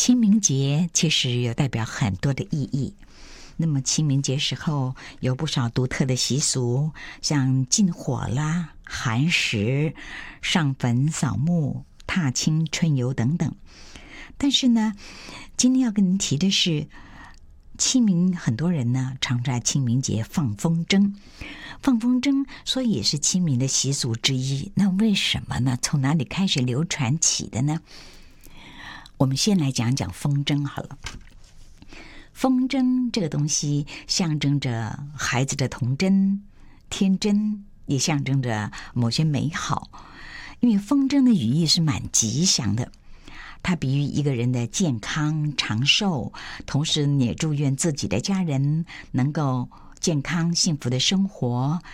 清明节其实有代表很多的意义。那么清明节时候有不少独特的习俗，像禁火啦、寒食、上坟扫墓、踏青春游等等。但是呢，今天要跟您提的是，清明很多人呢常在清明节放风筝，放风筝所以也是清明的习俗之一。那为什么呢？从哪里开始流传起的呢？我们先来讲讲风筝好了。风筝这个东西象征着孩子的童真、天真，也象征着某些美好。因为风筝的寓意是蛮吉祥的，它比喻一个人的健康长寿，同时也祝愿自己的家人能够健康幸福的生活，